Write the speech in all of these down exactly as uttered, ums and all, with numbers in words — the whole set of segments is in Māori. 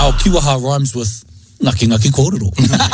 Our kiwaha rhymes with ngaki ngaki kōrero.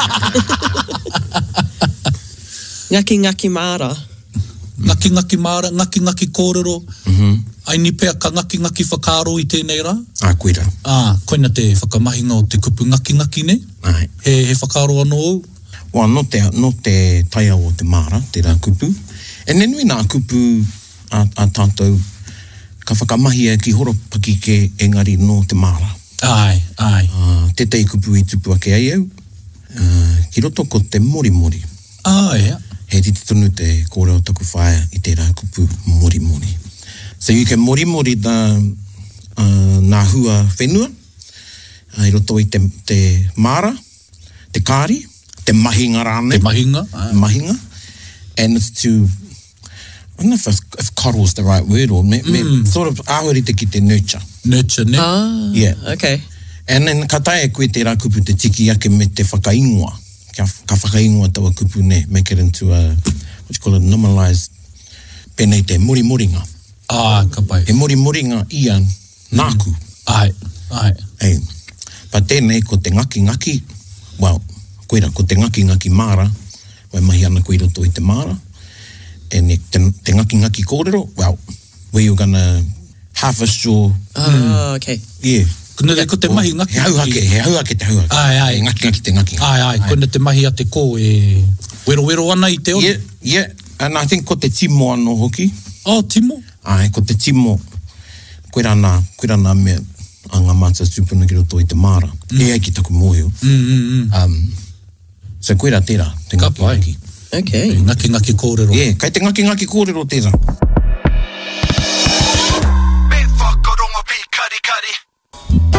Ngaki ngaki māra. Ngaki ngaki māra, ngaki ngaki kōrero. Mm-hmm. Ai ni pea ka ngaki ngaki whakaro i tēnei rā. Ah, koira. Ah, koina te whakamahinga o te kupu ngaki ngaki ne. Ai. He, he whakaro anō au. Wa no te, no te taia o te māra, te rā kupu. E nenui nā kupu a, a tātou ka whakamahia ki horopaki ke engari no te māra. Ai, ai. Uh, te tei kupu i tupu ake ai au. Uh, ki roto ko te mori mori. Ai, ja. He titi tonu te kōrero taku whaia i te rā kupu mori mori. So you can mori mori the uh, nā hua whenua, uh, i roto i te, te māra, te kāri, te mahinga rāne. Te mahinga. Ai. Mahinga. And it's to, I don't know if, if coddle is the right word or me, mm. me, sort of ahuri te ki te nurture. Nurture, ne? Ah, Yeah. okay. And then ka tae koe te rā kupu te tiki ake me te whakaingoa. Ka, ka whakaingoa taua kupu ne, make it into a, what you call it, normalized, penei te mori moringa. Ah, ka pai. He mori moringa ia nāku. Ai, ai. Ei. Pa tēnei ko te ngaki ngaki, well, koira, ko te ngaki ngaki māra, wai mahi ana koe roto i te māra, and te, te ngaki ngaki kōrero, well, where you're gonna harvest your... Ah, okay. Yeah. Kuna te ko te mahi ngaki. He hauhake, he hauhake te hauhake. Ai, ai. He ngaki ngaki te ngaki ngaki. Ai, ai. Kuna te mahi a te kō e... Wero wero ana i te ono. Yeah, yeah. And I think ko te timo anō hoki. Oh, timo. Ai, ko te timo. Koe rana, koe rana mea a ngā mātua tūpuna ki roto i te māra. Mm. E ai ki taku mōhio. Mm, mm, mm. Um, so koe rā tērā, te Ka ngaki pai. ngaki. Okay. Ngaki ngaki kōrero. Yeah, kai te ngaki ngaki kōrero tērā.